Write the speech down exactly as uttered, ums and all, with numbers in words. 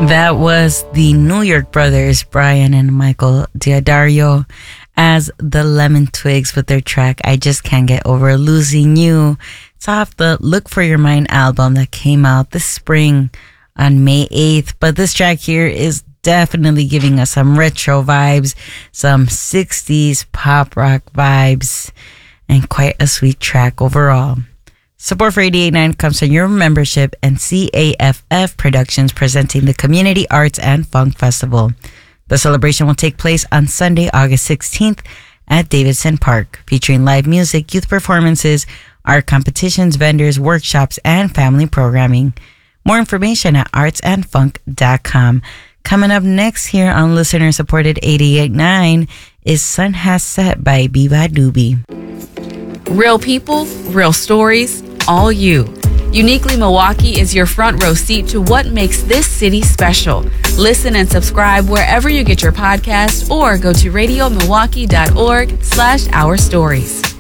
That was the New York brothers, Brian and Michael D'Addario, as the Lemon Twigs with their track, I Just Can't Get Over Losing You. It's off the Look For Your Mind album that came out this spring on May eighth. But this track here is definitely giving us some retro vibes, some sixties pop rock vibes, and quite a sweet track overall. Support for eighty-eight point nine comes from your membership and C A F F Productions presenting the Community Arts and Funk Festival. The celebration will take place on Sunday, August sixteenth at Davidson Park, featuring live music, youth performances, art competitions, vendors, workshops, and family programming. More information at arts and funk dot com. Coming up next here on listener-supported eighty-eight point nine is Sun Has Set by Biba Doobie. Real people, real stories, all you. Uniquely Milwaukee is your front row seat to what makes this city special. Listen and subscribe wherever you get your podcasts or go to radio milwaukee dot org slash our stories.